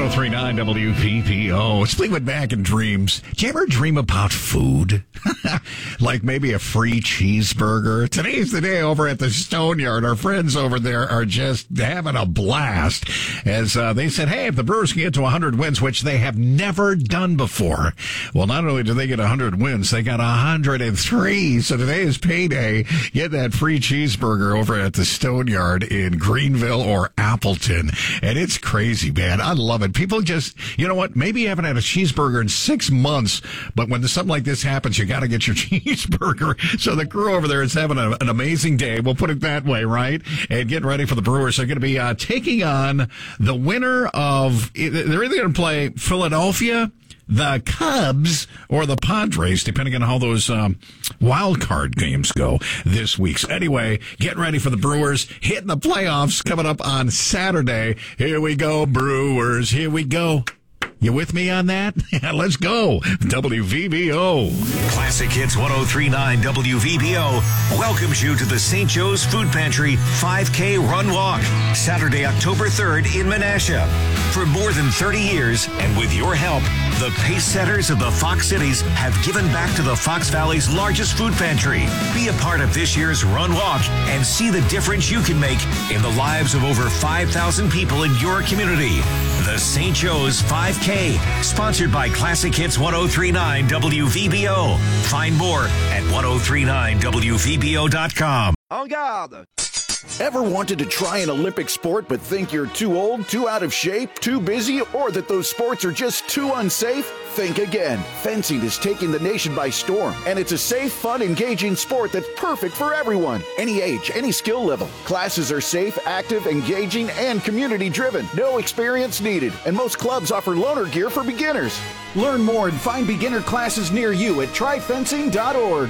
1039 WPPO. It's Fleetwood Mac in dreams. Do you ever dream about food? Like maybe a free cheeseburger? Today's the day over at the Stone Yard. Our friends over there are just having a blast as they said, hey, if the Brewers can get to 100 wins, which they have never done before. Well, not only do they get 100 wins, they got 103. So today is payday. Get that free cheeseburger over at the Stone Yard in Greenville or Appleton. And it's crazy, man. I love it. People just, you know what? Maybe you haven't had a cheeseburger in 6 months, but when something like this happens, you got to get your cheeseburger. So the crew over there is having an amazing day. We'll put it that way, right? And getting ready for the Brewers. They're going to be taking on the winner of, they're either going to play Philadelphia, the Cubs, or the Padres, depending on how those wild card games go this week. So anyway, get ready for the Brewers hitting the playoffs coming up on Saturday. Here we go, Brewers. Here we go. You with me on that? Let's go. WVBO. Classic Hits 1039 WVBO welcomes you to the St. Joe's Food Pantry 5K Run Walk, Saturday, October 3rd in Menasha. For more than 30 years, and with your help, the pace setters of the Fox Cities have given back to the Fox Valley's largest food pantry. Be a part of this year's Run Walk and see the difference you can make in the lives of over 5,000 people in your community. The St. Joe's 5K, sponsored by Classic Hits 1039 WVBO. Find more at 1039WVBO.com. En garde! Ever wanted to try an Olympic sport but think you're too old, too out of shape, too busy, or that those sports are just too unsafe? Think again. Fencing is taking the nation by storm, and it's a safe, fun, engaging sport that's perfect for everyone. Any age, any skill level. Classes are safe, active, engaging, and community-driven. No experience needed, and most clubs offer loaner gear for beginners. Learn more and find beginner classes near you at tryfencing.org.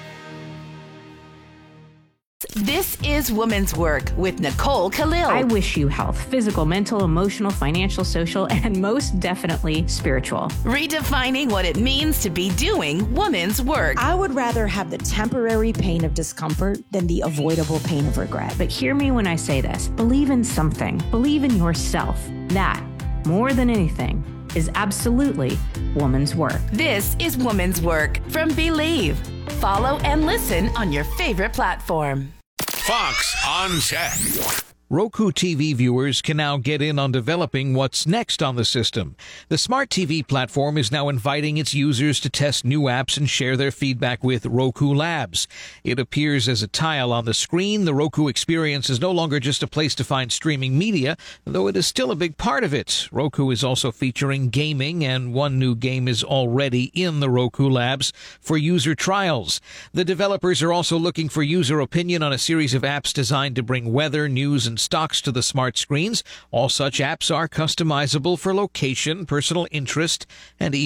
This is Woman's Work with Nicole Khalil. I wish you health, physical, mental, emotional, financial, social, and most definitely spiritual. Redefining what it means to be doing woman's work. I would rather have the temporary pain of discomfort than the avoidable pain of regret. But hear me when I say this. Believe in something. Believe in yourself. That, more than anything, is absolutely woman's work. This is Woman's Work from Believe. Follow and listen on your favorite platform. Fox on Tech. Roku TV viewers can now get in on developing what's next on the system. The Smart TV platform is now inviting its users to test new apps and share their feedback with Roku Labs. It appears as a tile on the screen. The Roku experience is no longer just a place to find streaming media, though it is still a big part of it. Roku is also featuring gaming, and one new game is already in the Roku Labs for user trials. The developers are also looking for user opinion on a series of apps designed to bring weather, news, and stocks to the smart screens. All such apps are customizable for location, personal interest, and